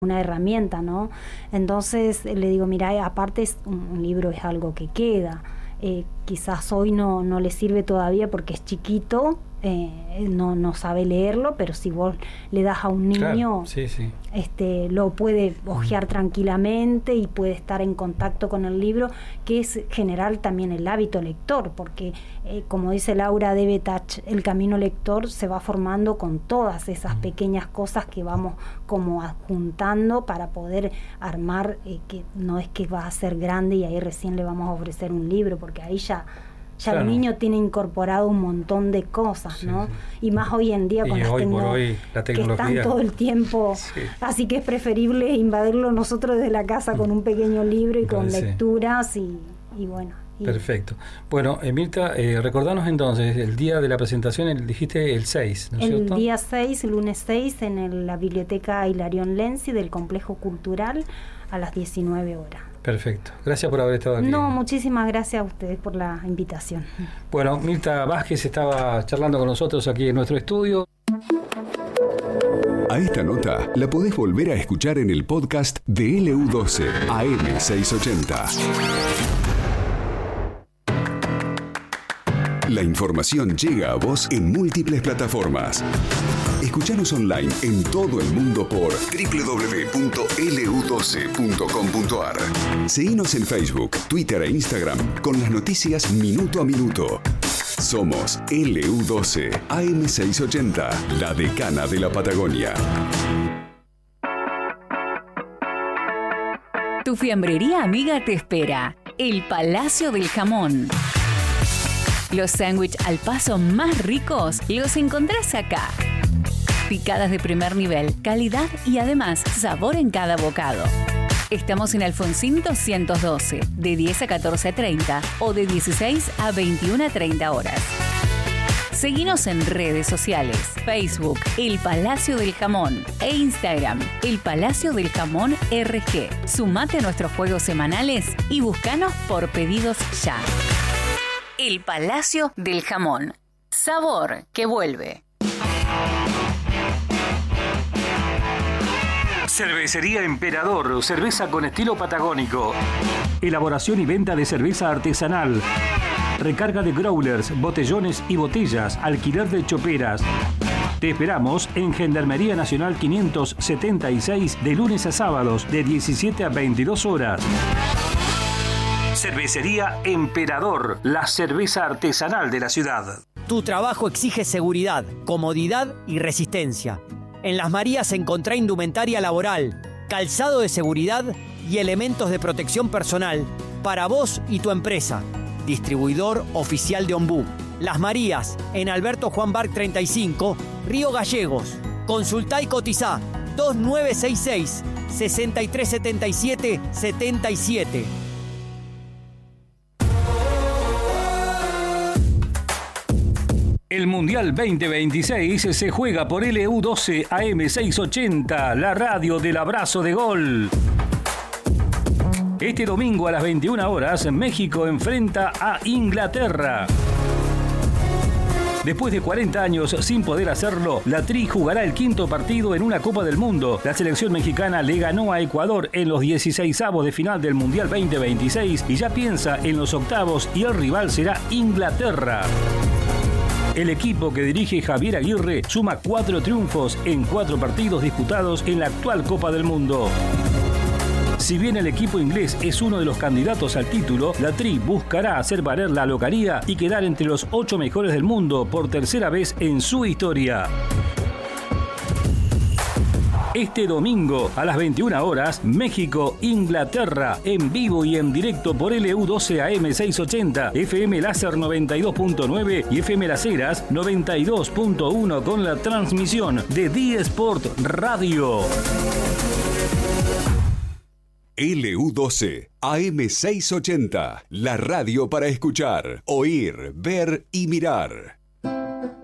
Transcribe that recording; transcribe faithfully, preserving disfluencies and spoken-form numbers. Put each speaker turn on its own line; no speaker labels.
una herramienta, ¿no? Entonces le digo, mira, aparte es un, un libro es algo que queda, eh, quizás hoy no, no le sirve todavía porque es chiquito, eh, no, no sabe leerlo, pero si vos le das a un niño,
claro, sí, sí.
Este, lo puede hojear tranquilamente y puede estar en contacto con el libro, que es generar también el hábito lector, porque eh, como dice Laura de Betach, el camino lector se va formando con todas esas pequeñas cosas que vamos como adjuntando para poder armar, eh, que no es que va a ser grande y ahí recién le vamos a ofrecer un libro, porque ahí ya ya claro. El niño tiene incorporado un montón de cosas, sí, ¿no? Sí. Y más hoy en día con las
hoy
tecno-
por hoy, la tecnología
que están todo el tiempo, sí. Así que es preferible invadirlo nosotros desde la casa con un pequeño libro y con sí. lecturas y, y bueno. Y
perfecto. Bueno, eh, Mirta, eh, recordanos entonces, el día de la presentación, el, dijiste el seis, ¿no es
el
cierto?
El día seis, lunes seis, en el, la Biblioteca Hilarión Lenzi del Complejo Cultural a las diecinueve horas.
Perfecto. Gracias por haber estado aquí.
No, muchísimas gracias a ustedes por la invitación.
Bueno, Mirta Vázquez estaba charlando con nosotros aquí en nuestro estudio.
A esta nota la podés volver a escuchar en el podcast de L U doce A M seiscientos ochenta. La información llega a vos en múltiples plataformas. Escuchanos online en todo el mundo por doble u doble u doble u punto L U doce punto com punto A R. Seguinos en Facebook, Twitter e Instagram con las noticias minuto a minuto. Somos L U doce A M seiscientos ochenta, la decana de la Patagonia.
Tu fiambrería amiga te espera. El Palacio del Jamón. Los sándwiches al paso más ricos los encontrás acá. Picadas de primer nivel, calidad y además sabor en cada bocado. Estamos en Alfonsín doscientos doce, de diez a catorce treinta o de dieciséis a veintiuna treinta horas. Seguinos en redes sociales, Facebook, El Palacio del Jamón e Instagram, El Palacio del Jamón R G. Sumate a nuestros juegos semanales y búscanos por pedidos ya. El Palacio del Jamón. Sabor que vuelve.
Cervecería Emperador, cerveza con estilo patagónico. Elaboración y venta de cerveza artesanal. Recarga de growlers, botellones y botellas, alquiler de choperas. Te esperamos en Gendarmería Nacional quinientos setenta y seis de lunes a sábados de diecisiete a veintidós horas. Cervecería Emperador, la cerveza artesanal de la ciudad.
Tu trabajo exige seguridad, comodidad y resistencia. En Las Marías encontrá indumentaria laboral, calzado de seguridad y elementos de protección personal para vos y tu empresa. Distribuidor oficial de Ombú. Las Marías, en Alberto Juan Barc treinta y cinco, Río Gallegos. Consultá y cotizá dos nueve seis seis, seis tres siete siete, siete siete.
El Mundial veinte veintiséis se juega por L U doce A M seiscientos ochenta, la radio del abrazo de gol. Este domingo a las veintiuna horas, México enfrenta a Inglaterra. Después de cuarenta años sin poder hacerlo, la Tri jugará el quinto partido en una Copa del Mundo. La selección mexicana le ganó a Ecuador en los dieciseisavos de final del Mundial veinte veintiséis y ya piensa en los octavos y el rival será Inglaterra. El equipo que dirige Javier Aguirre suma cuatro triunfos en cuatro partidos disputados en la actual Copa del Mundo. Si bien el equipo inglés es uno de los candidatos al título, la Tri buscará hacer valer la localía y quedar entre los ocho mejores del mundo por tercera vez en su historia. Este domingo a las veintiuna horas, México-Inglaterra, en vivo y en directo por L U doce A M seiscientos ochenta, F M Láser noventa y dos punto nueve y F M Las Heras noventa y dos punto uno con la transmisión de D-Sport Radio.
L U doce A M seiscientos ochenta, la radio para escuchar, oír, ver y mirar.